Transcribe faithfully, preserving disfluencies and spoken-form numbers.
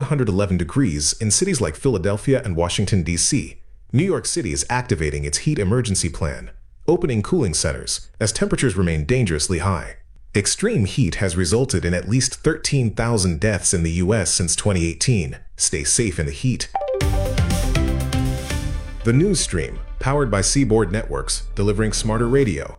hundred eleven degrees in cities like Philadelphia and Washington, D C New York City is activating its heat emergency plan, opening cooling centers as temperatures remain dangerously high. Extreme heat has resulted in at least thirteen thousand deaths in the U S since twenty eighteen. Stay safe in the heat. The News Stream, powered by Seaboard Networks, delivering smarter radio.